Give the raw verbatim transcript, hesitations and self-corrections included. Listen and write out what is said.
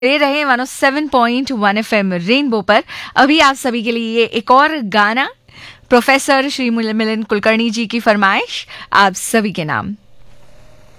दे रहे हैं one O seven point one FM rainbow पर। अभी आप सभी के लिए एक और गाना, प्रोफेसर श्री मिलिंद कुलकर्णी जी की फरमाइश आप सभी के नाम।